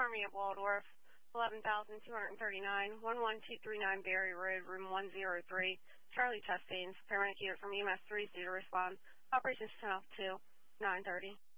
Army of Waldorf, 11,239, 11239 Berry Road, room 103. Charlie Chastain, paramedic unit from EMS 3 to respond. Operations 10 off 2, 9:30.